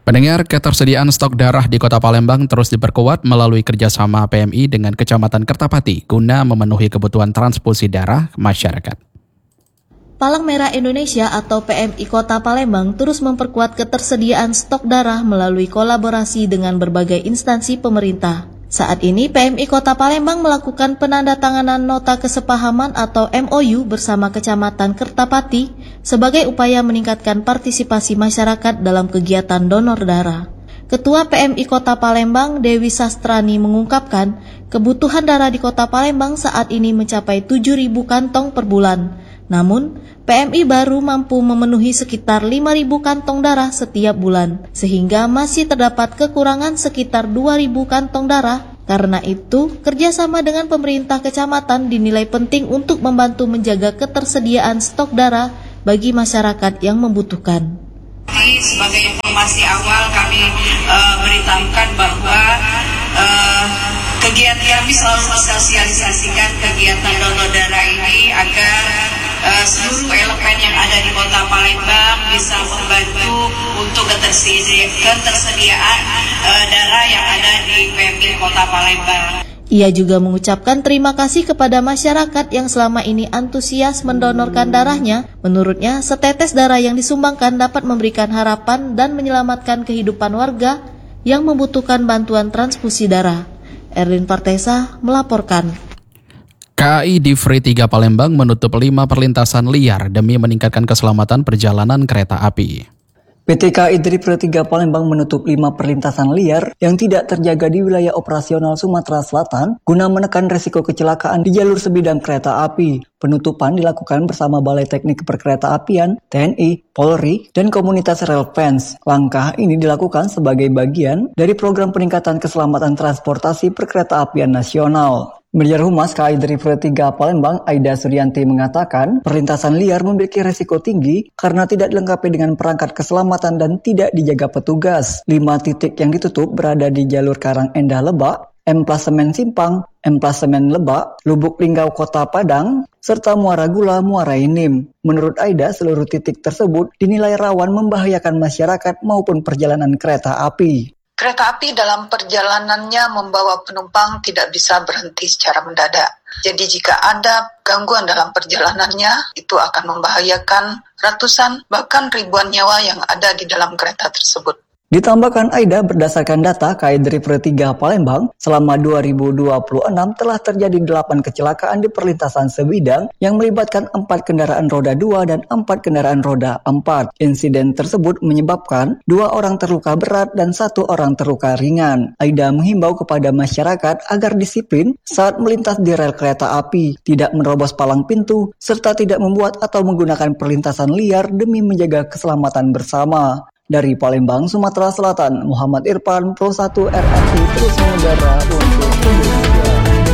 Pendengar, ketersediaan stok darah di Kota Palembang terus diperkuat melalui kerjasama PMI dengan Kecamatan Kertapati guna memenuhi kebutuhan transfusi darah masyarakat. Palang Merah Indonesia atau PMI Kota Palembang terus memperkuat ketersediaan stok darah melalui kolaborasi dengan berbagai instansi pemerintah. Saat ini PMI Kota Palembang melakukan penandatanganan nota kesepahaman atau MOU bersama Kecamatan Kertapati sebagai upaya meningkatkan partisipasi masyarakat dalam kegiatan donor darah. Ketua PMI Kota Palembang, Dewi Sastrani mengungkapkan, kebutuhan darah di Kota Palembang saat ini mencapai 7.000 kantong per bulan. Namun, PMI baru mampu memenuhi sekitar 5.000 kantong darah setiap bulan, sehingga masih terdapat kekurangan sekitar 2.000 kantong darah. Karena itu, kerjasama dengan pemerintah kecamatan dinilai penting untuk membantu menjaga ketersediaan stok darah bagi masyarakat yang membutuhkan. Sebagai informasi awal kami beritahukan bahwa kegiatan kami selalu mensosialisasikan kegiatan donor darah ini agar seluruh elemen yang ada di Kota Palembang bisa membantu untuk ketersediaan darah yang ada di PMI Kota Palembang. Ia juga mengucapkan terima kasih kepada masyarakat yang selama ini antusias mendonorkan darahnya. Menurutnya, setetes darah yang disumbangkan dapat memberikan harapan dan menyelamatkan kehidupan warga yang membutuhkan bantuan transfusi darah. Erlin Partesa melaporkan. KAI Divri 3 Palembang menutup 5 perlintasan liar demi meningkatkan keselamatan perjalanan kereta api. PT KAI Divri 3 Palembang menutup 5 perlintasan liar yang tidak terjaga di wilayah operasional Sumatera Selatan guna menekan resiko kecelakaan di jalur sebidang kereta api. Penutupan dilakukan bersama Balai Teknik Perkeretaapian, TNI, Polri, dan komunitas Rail Fans. Langkah ini dilakukan sebagai bagian dari program peningkatan keselamatan transportasi perkeretaapian nasional. Manajer Humas KAI Divri 3 Palembang, Aida Suryanti mengatakan, perlintasan liar memiliki resiko tinggi karena tidak dilengkapi dengan perangkat keselamatan dan tidak dijaga petugas. 5 titik yang ditutup berada di jalur Karang Endah Lebak, Emplasemen Simpang, Emplasemen Lebak, Lubuk Linggau Kota Padang, serta Muara Gula, Muara Inim. Menurut Aida, seluruh titik tersebut dinilai rawan membahayakan masyarakat maupun perjalanan kereta api. Kereta api dalam perjalanannya membawa penumpang tidak bisa berhenti secara mendadak. Jadi jika ada gangguan dalam perjalanannya, itu akan membahayakan ratusan bahkan ribuan nyawa yang ada di dalam kereta tersebut. Ditambahkan Aida, berdasarkan data KAI Divri 3 Palembang, selama 2026 telah terjadi 8 kecelakaan di perlintasan sebidang yang melibatkan 4 kendaraan roda 2 dan 4 kendaraan roda 4. Insiden tersebut menyebabkan 2 orang terluka berat dan 1 orang terluka ringan. Aida menghimbau kepada masyarakat agar disiplin saat melintas di rel kereta api, tidak menerobos palang pintu, serta tidak membuat atau menggunakan perlintasan liar demi menjaga keselamatan bersama. Dari Palembang, Sumatera Selatan, Muhammad Irfan, Pro 1 RRI terus mengudara untuk Indonesia.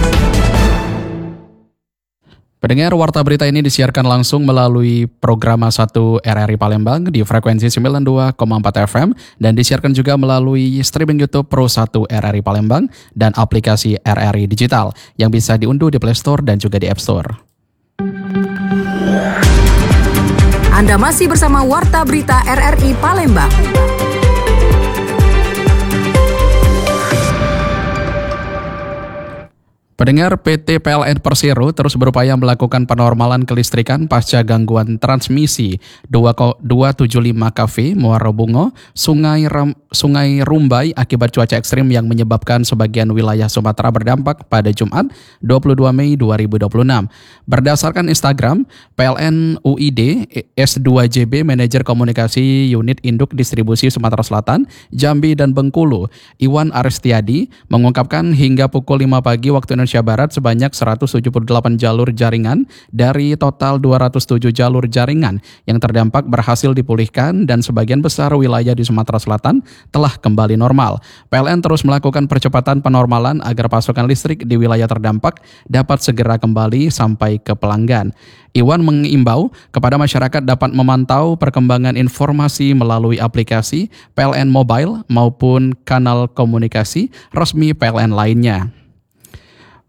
Pendengar, warta berita ini disiarkan langsung melalui program 1 RRI Palembang di frekuensi 92,4 FM dan disiarkan juga melalui streaming YouTube Pro 1 RRI Palembang dan aplikasi RRI Digital yang bisa diunduh di Play Store dan juga di App Store. Anda masih bersama Warta Berita RRI Palembang. Pendengar, PT PLN Persero terus berupaya melakukan penormalan kelistrikan pasca gangguan transmisi 275 kV Muara Bungo, Sungai Rumbai akibat cuaca ekstrim yang menyebabkan sebagian wilayah Sumatera berdampak pada Jumat 22 Mei 2026. Berdasarkan Instagram, PLN UID S2JB Manajer Komunikasi Unit Induk Distribusi Sumatera Selatan, Jambi dan Bengkulu, Iwan Aristiadi mengungkapkan hingga pukul 5 pagi waktu Indonesia Barat sebanyak 178 jalur jaringan dari total 207 jalur jaringan yang terdampak berhasil dipulihkan dan sebagian besar wilayah di Sumatera Selatan telah kembali normal. PLN terus melakukan percepatan penormalan agar pasokan listrik di wilayah terdampak dapat segera kembali sampai ke pelanggan. Iwan mengimbau kepada masyarakat dapat memantau perkembangan informasi melalui aplikasi PLN Mobile maupun kanal komunikasi resmi PLN lainnya.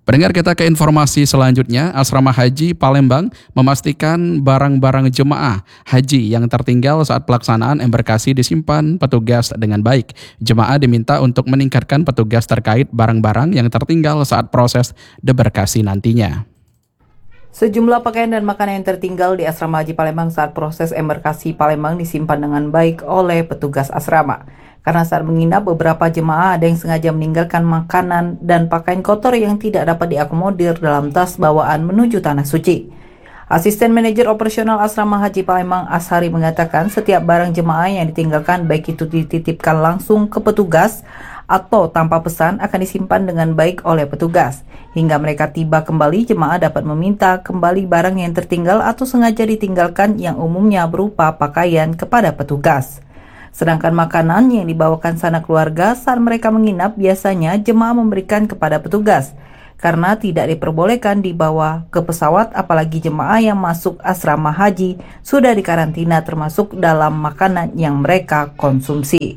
Pendengar, kita ke informasi selanjutnya. Asrama Haji Palembang memastikan barang-barang jemaah haji yang tertinggal saat pelaksanaan embarkasi disimpan petugas dengan baik. Jemaah diminta untuk meningkatkan petugas terkait barang-barang yang tertinggal saat proses debarkasi nantinya. Sejumlah pakaian dan makanan yang tertinggal di Asrama Haji Palembang saat proses embarkasi Palembang disimpan dengan baik oleh petugas asrama. Karena saat menginap, beberapa jemaah ada yang sengaja meninggalkan makanan dan pakaian kotor yang tidak dapat diakomodir dalam tas bawaan menuju Tanah Suci. Asisten Manajer Operasional Asrama Haji Palembang Ashari mengatakan setiap barang jemaah yang ditinggalkan, baik itu dititipkan langsung ke petugas atau tanpa pesan, akan disimpan dengan baik oleh petugas. Hingga mereka tiba kembali, jemaah dapat meminta kembali barang yang tertinggal atau sengaja ditinggalkan yang umumnya berupa pakaian kepada petugas. Sedangkan makanan yang dibawakan sanak keluarga saat mereka menginap biasanya jemaah memberikan kepada petugas karena tidak diperbolehkan dibawa ke pesawat, apalagi jemaah yang masuk asrama haji sudah dikarantina termasuk dalam makanan yang mereka konsumsi.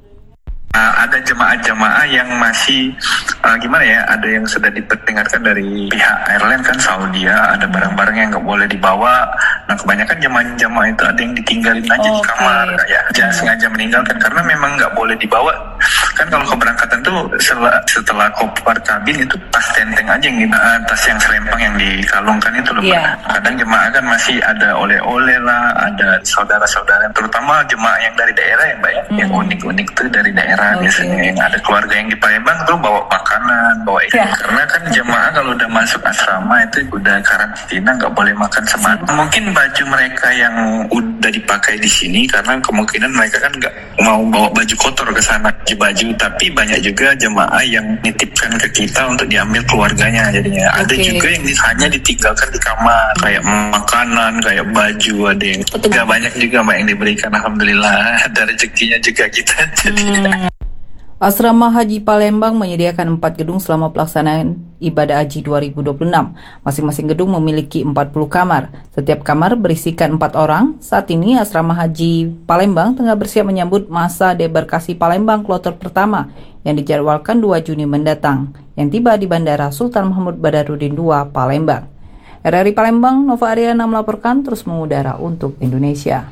Ada jemaah-jemaah yang masih ada yang sudah diperdengarkan dari pihak airline kan Saudi ya, ada barang-barang yang nggak boleh dibawa. Nah kebanyakan jemaah itu ada yang ditinggalin aja di kamar ya, jangan sengaja meninggalkan karena memang nggak boleh dibawa. Kan kalau keberangkatan tuh setelah koper kabin itu tas tenteng aja yang tas yang selempang yang dikalungkan itu loh. Kadang jemaah kan masih ada oleh-oleh lah, ada saudara-saudara, terutama jemaah yang dari daerah ya Mbak ya, yang unik-unik tuh dari daerah biasanya, yang ada keluarga yang di Palembang tuh bawa makanan, bawa ikan. Karena kan jemaah kalau udah masuk asrama itu udah karantina, nggak boleh makan semata. Mungkin baju mereka yang udah dipakai di sini karena kemungkinan mereka kan nggak mau bawa baju kotor ke sana, baju. Tapi banyak juga jemaah yang nitipkan ke kita untuk diambil keluarganya, jadinya ada juga yang hanya ditinggalkan di kamar, kayak makanan, kayak baju, ada yang nggak banyak juga Mbak yang diberikan. Alhamdulillah ada rezekinya juga kita. Asrama Haji Palembang menyediakan 4 gedung selama pelaksanaan ibadah haji 2026. Masing-masing gedung memiliki 40 kamar. Setiap kamar berisikan 4 orang. Saat ini Asrama Haji Palembang tengah bersiap menyambut masa debarkasi Palembang kloter pertama yang dijadwalkan 2 Juni mendatang, yang tiba di Bandara Sultan Mahmud Badarudin II, Palembang. RRI Palembang, Nova Ariana melaporkan, terus mengudara untuk Indonesia.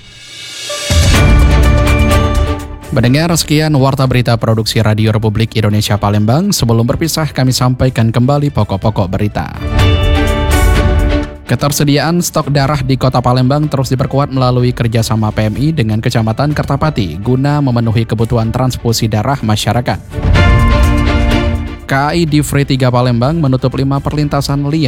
Mendengar sekian Warta Berita Produksi Radio Republik Indonesia Palembang. Sebelum berpisah, kami sampaikan kembali pokok-pokok berita. Ketersediaan stok darah di Kota Palembang terus diperkuat melalui kerjasama PMI dengan Kecamatan Kertapati guna memenuhi kebutuhan transfusi darah masyarakat. KAI Divre 3 Palembang menutup 5 perlintasan liar